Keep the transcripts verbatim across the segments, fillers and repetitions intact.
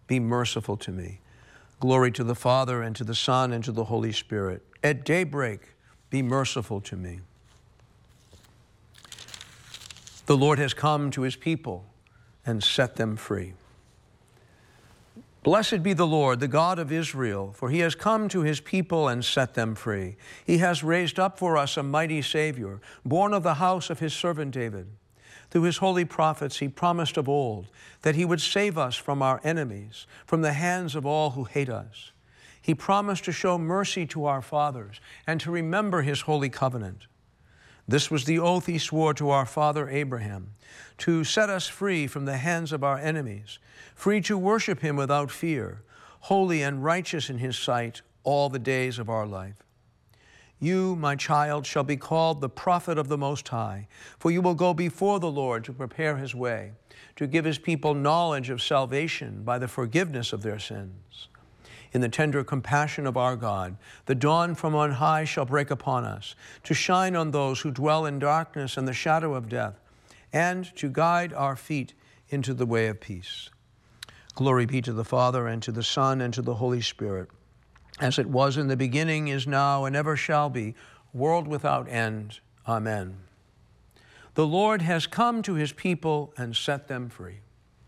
be merciful to me. Glory to the Father, and to the Son, and to the Holy Spirit. At daybreak, be merciful to me. The Lord has come to his people and set them free. Blessed be the Lord, the God of Israel, for he has come to his people and set them free. He has raised up for us a mighty Savior, born of the house of his servant David. Through his holy prophets he promised of old that he would save us from our enemies, from the hands of all who hate us. He promised to show mercy to our fathers and to remember his holy covenant. This was the oath he swore to our father Abraham, to set us free from the hands of our enemies, free to worship him without fear, holy and righteous in his sight all the days of our life. You, my child, shall be called the prophet of the Most High, for you will go before the Lord to prepare his way, to give his people knowledge of salvation by the forgiveness of their sins. In the tender compassion of our God, the dawn from on high shall break upon us, to shine on those who dwell in darkness and the shadow of death, and to guide our feet into the way of peace. Glory be to the Father, and to the Son, and to the Holy Spirit, as it was in the beginning, is now, and ever shall be, world without end. Amen. The Lord has come to his people and set them free.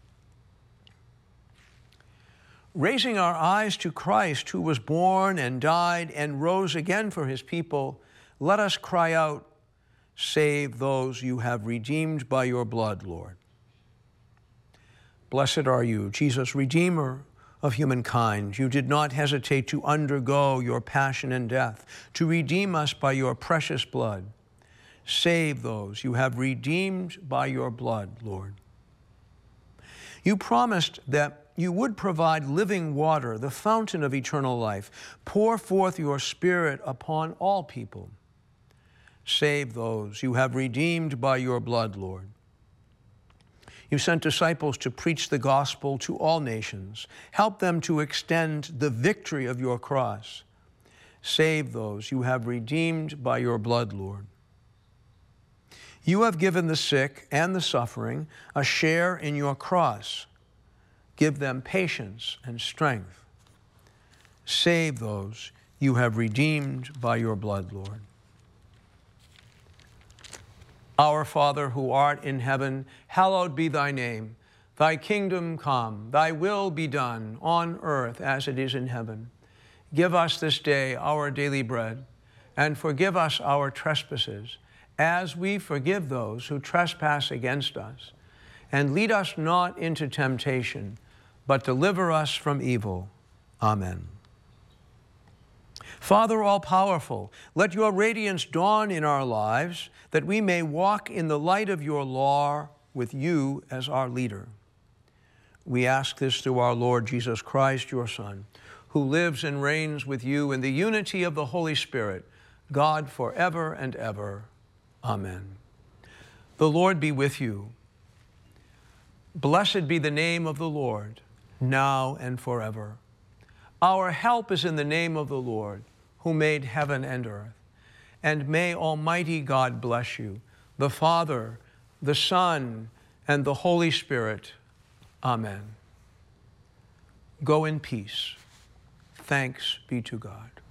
Raising our eyes to Christ, who was born and died and rose again for his people, let us cry out, "Save those you have redeemed by your blood, Lord." Blessed are you, Jesus, Redeemer of humankind. You did not hesitate to undergo your passion and death, to redeem us by your precious blood. Save those you have redeemed by your blood, Lord. You promised that you would provide living water, the fountain of eternal life. Pour forth your Spirit upon all people. Save those you have redeemed by your blood, Lord. You sent disciples to preach the gospel to all nations. Help them to extend the victory of your cross. Save those you have redeemed by your blood, Lord. You have given the sick and the suffering a share in your cross. Give them patience and strength. Save those you have redeemed by your blood, Lord. Our Father, who art in heaven, hallowed be thy name. Thy kingdom come, thy will be done on earth as it is in heaven. Give us this day our daily bread, and forgive us our trespasses, as we forgive those who trespass against us. And lead us not into temptation, but deliver us from evil. Amen. Father all-powerful, let your radiance dawn in our lives, that we may walk in the light of your law with you as our leader. We ask this through our Lord Jesus Christ, your Son, who lives and reigns with you in the unity of the Holy Spirit, God forever and ever. Amen. The Lord be with you. Blessed be the name of the Lord, now and forever. Our help is in the name of the Lord, who made heaven and earth. And may Almighty God bless you, the Father, the Son, and the Holy Spirit. Amen. Go in peace. Thanks be to God.